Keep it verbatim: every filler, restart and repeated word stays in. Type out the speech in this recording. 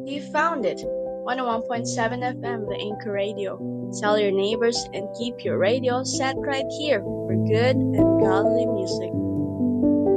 You found it. one oh one point seven F M, the Anchor Radio. Tell your neighbors and keep your radio set right here for good and godly music.